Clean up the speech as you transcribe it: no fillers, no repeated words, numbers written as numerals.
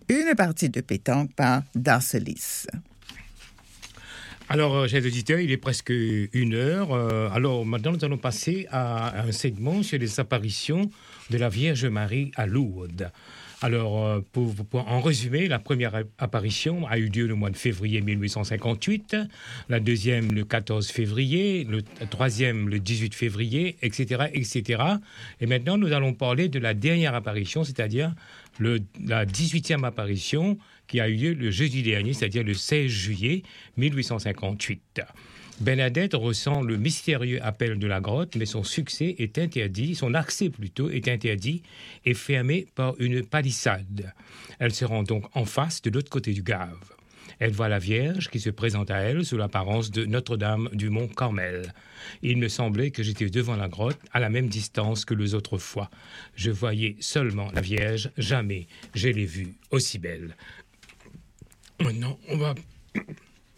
une partie de pétanque par Darcelis. Alors, chers auditeurs, il est presque 1 heure. Alors, maintenant, nous allons passer à un segment sur les apparitions de la Vierge Marie à Lourdes. Alors, pour en résumer, la première apparition a eu lieu le mois de février 1858, la deuxième le 14 février, le troisième le 18 février, etc., etc. Et maintenant, nous allons parler de la dernière apparition, c'est-à-dire la 18e apparition qui a eu lieu le jeudi dernier, c'est-à-dire le 16 juillet 1858. Bernadette ressent le mystérieux appel de la grotte, mais son accès est interdit et fermé par une palissade. Elle se rend donc en face de l'autre côté du Gave. Elle voit la Vierge qui se présente à elle sous l'apparence de Notre-Dame du Mont Carmel. Il me semblait que j'étais devant la grotte à la même distance que les autres fois. Je voyais seulement la Vierge, jamais je l'ai vue aussi belle. Maintenant, on va